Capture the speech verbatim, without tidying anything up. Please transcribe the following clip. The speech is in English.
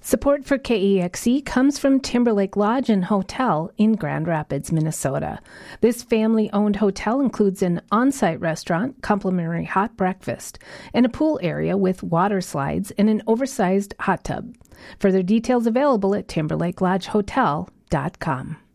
Support for K E X E comes from Timberlake Lodge and Hotel in Grand Rapids, Minnesota. This family-owned hotel includes an on-site restaurant, complimentary hot breakfast, and a pool area with water slides and an oversized hot tub. Further details available at timberlake lodge hotel dot com.